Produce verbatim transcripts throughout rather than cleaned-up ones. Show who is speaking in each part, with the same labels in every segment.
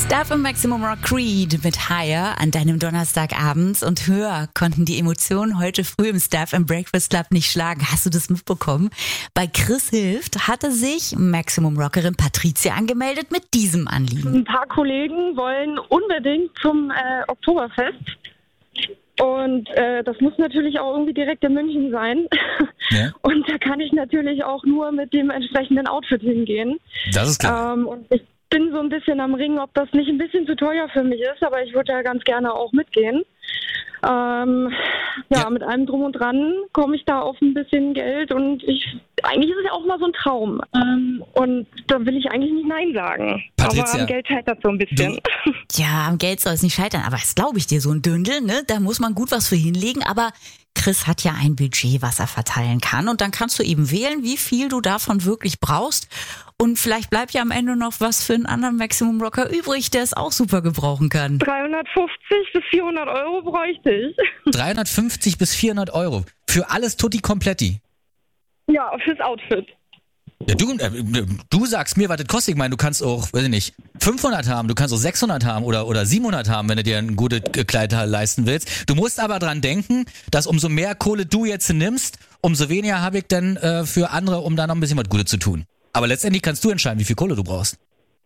Speaker 1: Star F M Maximum Rock Creed mit Higher an deinem Donnerstagabend und höher konnten die Emotionen heute früh im Star F M Breakfast Club nicht schlagen. Hast du das mitbekommen? Bei Chris hilft hatte sich Maximum Rockerin Patricia angemeldet mit diesem Anliegen.
Speaker 2: Ein paar Kollegen wollen unbedingt zum äh, Oktoberfest. Und äh, das muss natürlich auch irgendwie direkt in München sein. Ja. Und da kann ich natürlich auch nur mit dem entsprechenden Outfit hingehen.
Speaker 3: Das ist klar.
Speaker 2: Ähm, und ich bin so ein bisschen am Ringen, ob das nicht ein bisschen zu teuer für mich ist, aber ich würde ja ganz gerne auch mitgehen. Ähm, ja, ja, mit allem Drum und Dran komme ich da auf ein bisschen Geld und ich, eigentlich ist es ja auch mal so ein Traum. Ähm, und da will ich eigentlich nicht Nein sagen.
Speaker 3: Patricia,
Speaker 2: aber am Geld scheitert so ein bisschen.
Speaker 1: Du, ja, am Geld soll es nicht scheitern, aber das glaube ich dir, so ein Dündel, ne? Da muss man gut was für hinlegen, aber Chris hat ja ein Budget, was er verteilen kann und dann kannst du eben wählen, wie viel du davon wirklich brauchst und vielleicht bleibt ja am Ende noch was für einen anderen Maximum Rocker übrig, der es auch super gebrauchen kann.
Speaker 2: dreihundertfünfzig bis vierhundert Euro bräuchte ich.
Speaker 3: dreihundertfünfzig bis vierhundert Euro für alles Tutti Kompletti?
Speaker 2: Ja, fürs Outfit.
Speaker 3: Ja, du, äh, du sagst mir, was das kostet. Ich meine, du kannst auch, weiß ich nicht, fünfhundert haben, du kannst auch sechshundert haben oder, oder siebenhundert haben, wenn du dir ein gutes Kleid leisten willst. Du musst aber dran denken, dass umso mehr Kohle du jetzt nimmst, umso weniger habe ich dann äh, für andere, um da noch ein bisschen was Gutes zu tun. Aber letztendlich kannst du entscheiden, wie viel Kohle du brauchst.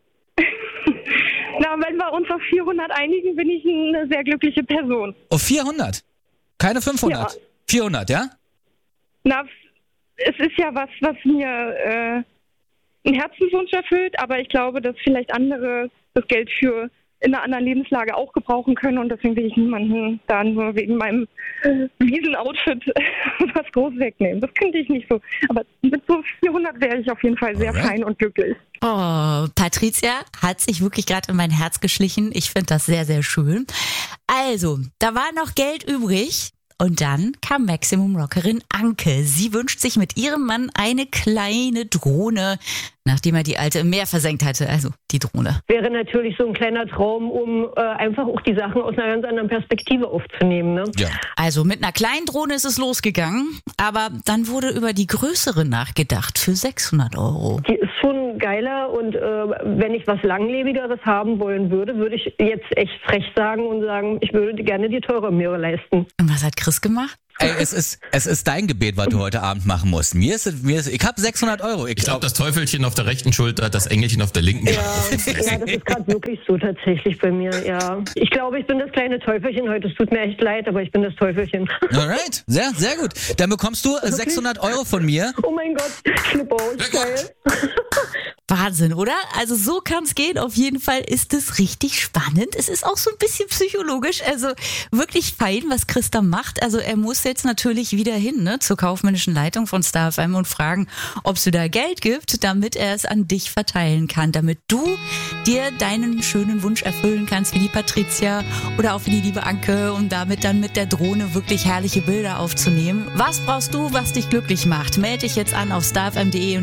Speaker 2: Na, wenn wir uns auf vierhundert einigen, bin ich eine sehr glückliche Person.
Speaker 3: Auf vierhundert? Keine fünfhundert?
Speaker 2: Ja.
Speaker 3: vierhundert, ja?
Speaker 2: Na, es ist ja was, was mir äh, einen Herzenswunsch erfüllt, aber ich glaube, dass vielleicht andere das Geld für in einer anderen Lebenslage auch gebrauchen können und deswegen will ich niemanden da nur wegen meinem äh, Wiesenoutfit was groß wegnehmen. Das könnte ich nicht so. Aber mit so vierhundert wäre ich auf jeden Fall sehr Alright. fein und glücklich.
Speaker 1: Oh, Patricia hat sich wirklich gerade in mein Herz geschlichen. Ich finde das sehr, sehr schön. Also, da war noch Geld übrig. Und dann kam Maximum Rockerin Anke. Sie wünscht sich mit ihrem Mann eine kleine Drohne, nachdem er die alte im Meer versenkt hatte, also die Drohne.
Speaker 4: Wäre natürlich so ein kleiner Traum, um äh, einfach auch die Sachen aus einer ganz anderen Perspektive aufzunehmen. Ne?
Speaker 3: Ja.
Speaker 1: Also mit einer kleinen Drohne ist es losgegangen, aber dann wurde über die größere nachgedacht für sechshundert Euro.
Speaker 4: Die ist schon geiler und äh, wenn ich was Langlebigeres haben wollen würde, würde ich jetzt echt frech sagen und sagen, ich würde gerne die teure mir leisten.
Speaker 1: Und was hat Chris gemacht?
Speaker 3: Ey, es ist, es ist dein Gebet, was du heute Abend machen musst. Mir ist es, mir ist, ich habe sechshundert Euro. Ich,
Speaker 5: ich glaube, das Teufelchen auf der rechten Schulter, das Engelchen auf der linken.
Speaker 4: Ja, ja, das ist gerade wirklich so tatsächlich bei mir, ja. Ich glaube, ich bin das kleine Teufelchen heute. Es tut mir echt leid, aber ich bin das Teufelchen.
Speaker 3: Alright, sehr, sehr gut. Dann bekommst du okay. sechshundert Euro von mir.
Speaker 4: Oh mein Gott, Schnippo, geil.
Speaker 1: Wahnsinn, oder? Also so kann es gehen. Auf jeden Fall ist es richtig spannend. Es ist auch so ein bisschen psychologisch, also wirklich fein, was Chris da macht. Also er muss jetzt natürlich wieder hin, ne, zur kaufmännischen Leitung von Star F M und fragen, ob es da Geld gibt, damit er es an dich verteilen kann, damit du dir deinen schönen Wunsch erfüllen kannst, wie die Patricia oder auch wie die liebe Anke, um damit dann mit der Drohne wirklich herrliche Bilder aufzunehmen. Was brauchst du, was dich glücklich macht? Melde dich jetzt an auf starfm punkt de